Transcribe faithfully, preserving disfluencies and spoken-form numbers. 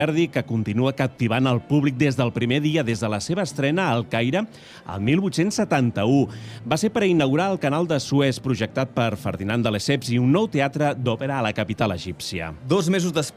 Verdi, que continua captivant el públic des del primer dia, des de la seva estrena al Caire, el mil vuit-cents setanta-u. Va ser per a inaugurar el canal de Suez, projectat per Ferdinand de Lesseps, i un nou teatre d'òpera a la capital egípcia. Dos mesos després